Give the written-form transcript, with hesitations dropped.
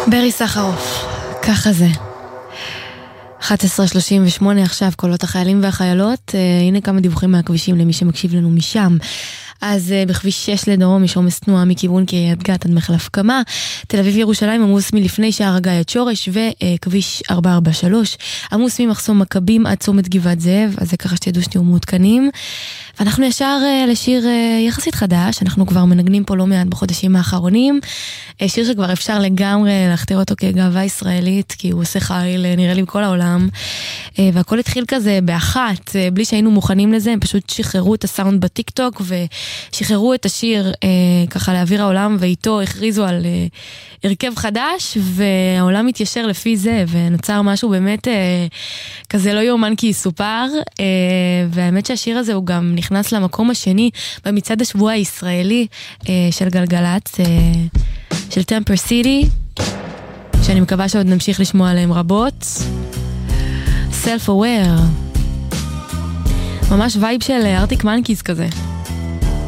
ברי סחרוף, ככה זה. 11:38 עכשיו, קולות החיילים והחיילות. הנה כמה דיווחים מהכבישים למי שמקשיב לנו משם. אז בכביש 6 לדרום יש עומס תנועה מכיוון קריית גת עד מחלף קמה, תל אביב ירושלים עמוס מלפני שער הגיא עד שורש, וכביש 443 עמוס ממחסום מכבים עד צומת גבעת זאב. אז זה ככה שתדעו שתהיו מעודכנים. ואנחנו ישר לשיר יחסית חדש, אנחנו כבר מנגנים פה לא מעט בחודשים האחרונים, שיר שכבר אפשר לגמרי להכתיר אותו כגאווה ישראלית, כי הוא עושה חייל נראה לי בכל העולם, והכל התחיל כזה באחת, בלי שהיינו מוכנים לזה. הם פשוט שחררו את הסאונד בטיק טוק ושחררו את השיר ככה לאוויר העולם, ואיתו הכריזו על הרכב חדש, והעולם התיישר לפי זה, ונוצר משהו באמת כזה לא יאומן כי יסופר. והאמת שהשיר הזה הוא גם נכנס למקום השני במצעד השבוע הישראלי של גלגלת, של טמפר סיטי, שאני מקווה שעוד נמשיך לשמוע עליהם רבות. Self-aware, ממש וייב של ארטיק מנקיז כזה.